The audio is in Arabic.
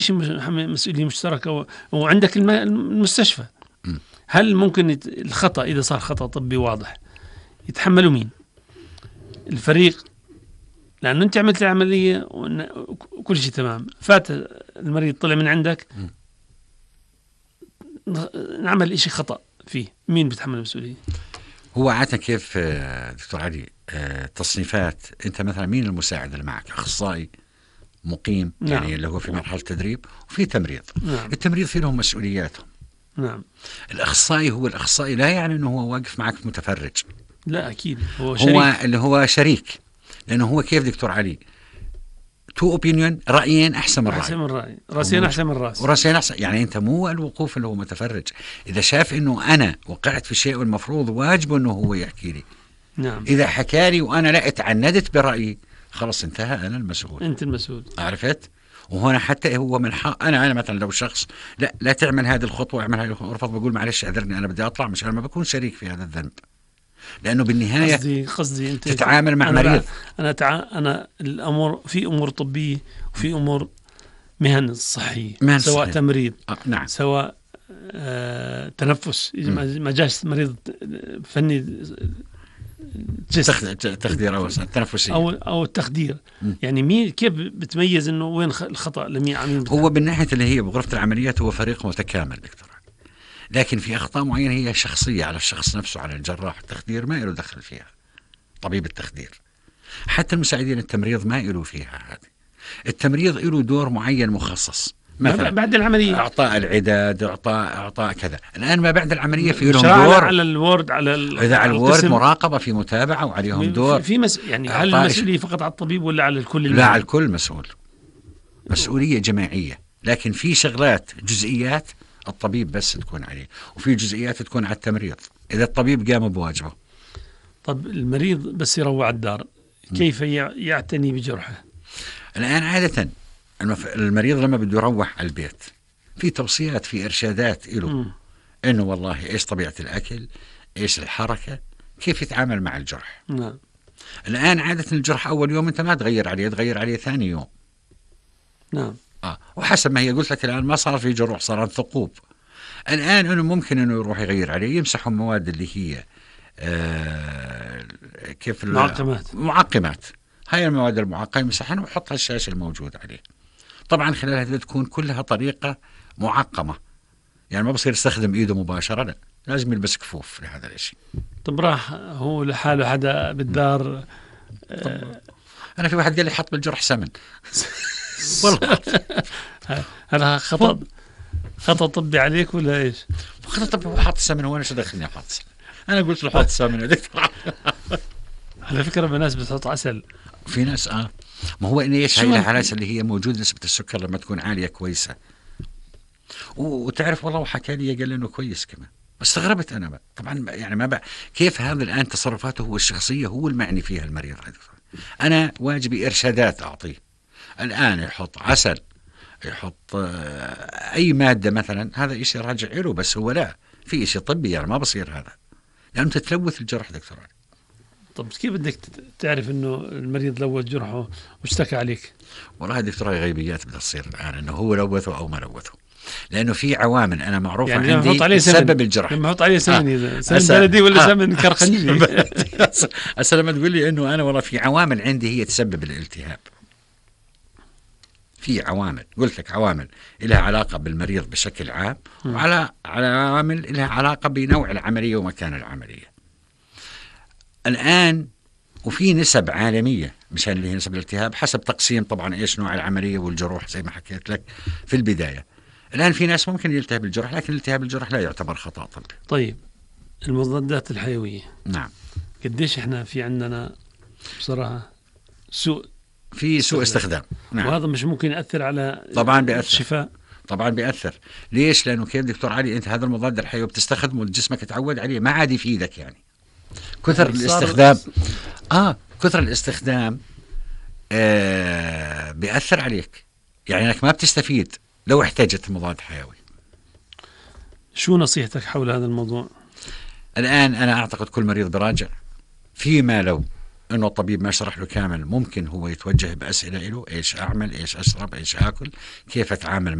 مسؤولية مشتركة وعندك المستشفى. هل ممكن الخطأ إذا صار خطأ طبي واضح يتحملوا مين؟ الفريق، لأنه أنت عملت العملية وكل شيء تمام، فات المريض طلع من عندك نعمل إشي خطأ فيه، مين بيتحمل المسؤولية؟ هو عادة كيف دكتور علي تصنيفات، أنت مثلا مين المساعد اللي معك؟ أخصائي مقيم، نعم. يعني اللي هو في مرحلة تدريب، وفي تمريض. نعم. التمريض في لهم مسؤولياتهم. نعم. الأخصائي هو الأخصائي، لا يعني أنه هو واقف معك متفرج، لا أكيد هو اللي هو شريك، لأنه هو كيف دكتور علي تو اوبينيون، رأيين أحسن من رأي، رأسين أحسن من رأس، ورأسين أحسن. يعني أنت مو الوقوف اللي هو متفرج، إذا شاف إنه أنا وقعت في شيء والمفروض واجبه إنه هو يحكي لي. نعم. إذا حكى لي وأنا لا اتعندت برأيي، خلص انتهى، أنا المسؤول. أنت المسؤول. عرفت؟ وهنا حتى هو من حق أنا مثلا لو شخص لا تعمل هذه الخطوة، اعمل هذه الخطوة، ارفض، بقول معلش اعذرني أنا بدي أطلع، مش أنا ما بكون شريك في هذا الذنب، لأنه بالنهاية قصدي أنت تتعامل مع مريض. أنا الأمور في أمور طبية وفي أمور مهن صحية، سواء صحيح. تمريض، نعم. سواء تنفس، ما جاش مريض فني تخدير أو تنفسي أو التخدير. يعني مين كيف بتميز إنه وين الخطأ لمين عمين؟ هو بالناحية اللي هي بغرفة العمليات هو فريق متكامل دكتور، لكن في أخطاء معينة هي شخصية على الشخص نفسه، على الجراح. التخدير ما له دخل فيها، طبيب التخدير. حتى المساعدين التمريض ما له فيها هذه. التمريض له دور معين مخصص، مثلا بعد العملية اعطاء العداد، اعطاء كذا. الان ما بعد العمليه في لهم دور على الوورد، على الوورد مراقبه، في متابعه، وعليهم دور يعني هل المسؤوليه فقط على الطبيب ولا على الكل؟ لا، على الكل مسؤول، مسؤوليه جماعيه. لكن في شغلات جزئيات الطبيب بس تكون عليه، وفي جزئيات تكون على التمريض اذا الطبيب قام بواجبه. طب المريض بس يروع الدار كيف يعتني بجرحه؟ الان عاده المريض لما بده يروح على البيت في توصيات، في إرشادات له، إنه والله إيش طبيعة الأكل، إيش الحركة، كيف يتعامل مع الجرح. نعم. الآن عادة الجرح أول يوم أنت ما تغير عليه ثاني يوم. نعم. وحسب ما هي قلت لك الآن ما صار في جروح، صار ثقوب. الآن إنه ممكن إنه يروح يغير عليه، يمسحوا المواد اللي هي كيف معقمات. هاي المواد المعقمة يمسحها ويحط الشاشة الموجود عليه. طبعا خلال هذه تكون كلها طريقة معقمة، يعني ما بصير يستخدم إيده مباشرة، لا، لازم يلبس كفوف لهذا الشيء. طب راح هو لحاله حدا بالدار أنا في واحد قال لي حط بالجرح سمن والله هذا خطأ طبي عليك ولا إيش؟ خطأ طبي، هو حط سمن، وأنا شو دخلني أحط سمن؟ أنا قلت له حط سمن يا دكتور. على فكرة بالناس بتحط عسل، في ناس ما هو إن إيش هاي العسل اللي هي موجود نسبة السكر لما تكون عالية كويسة. وتعرف والله وحكى لي قال لي إنه كويس كمان، بس استغربت أنا بقى. طبعا يعني ما بقى كيف هذا الآن تصرفاته هو الشخصية هو المعني فيها المريض. أنا واجبي إرشادات أعطيه. الآن يحط عسل، يحط أي مادة مثلا، هذا إشي راجع له، بس هو لا في إشي طبي، يعني ما بصير هذا، لأنه يعني تتلوث الجرح دكتور. طب كيف بدك تعرف إنه المريض لوث جرحه واشتكى عليك؟ والله دكتور هاي غيبيات بدها تصير الآن، إنه هو لوثه أو ما لوثه، لأنه في عوامل أنا معروفة يعني عندي تسبب الجرح. لما أحط عليه سمن سمن بلدي ولا سمن كرخنجي؟ لما تقول لي إنه أنا والله في عوامل عندي هي تسبب الالتهاب. في عوامل قلت لك، عوامل لها علاقة بالمريض بشكل عام، وعلى عوامل لها علاقة بنوع العملية ومكان العملية. الآن وفي نسب عالمية مشان اللي هي نسب الالتهاب حسب تقسيم طبعا إيش نوع العملية والجروح زي ما حكيت لك في البداية. الآن في ناس ممكن يلتهب الجرح، لكن التهاب الجرح لا يعتبر خطأ طبي. طيب المضادات الحيوية، نعم، قديش إحنا في عندنا بصراحة سوء استخدام. نعم. وهذا مش ممكن يأثر على طبعا بيأثر. الشفاء طبعا بيأثر. ليش؟ لأنه كيف دكتور علي أنت هذا المضاد الحيوي بتستخدمه جسمك يتعود عليه، ما عاد يفيدك يعني كثر الاستخدام. كثر الاستخدام بيأثر عليك، يعني انك ما بتستفيد لو احتاجت مضاد حيوي. شو نصيحتك حول هذا الموضوع؟ الآن أنا أعتقد كل مريض براجع، فيما لو انه الطبيب ما شرح له كامل، ممكن هو يتوجه باسئله له: ايش اعمل، ايش اشرب، ايش اكل، كيف اتعامل